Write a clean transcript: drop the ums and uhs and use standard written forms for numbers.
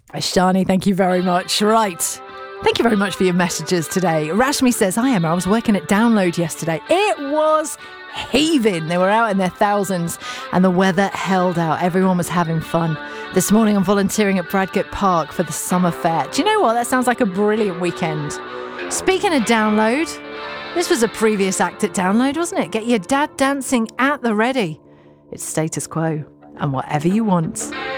Shani, thank you very much. Right. Thank you very much for your messages today. Rashmi says, hi Emma, I was working at Download yesterday. It was heaving. They were out in their thousands and the weather held out. Everyone was having fun. This morning I'm volunteering at Bradgate Park for the summer fair. Do you know what? That sounds like a brilliant weekend. Speaking of Download, this was a previous act at Download, wasn't it? Get your dad dancing at the ready. It's status quo and whatever you want.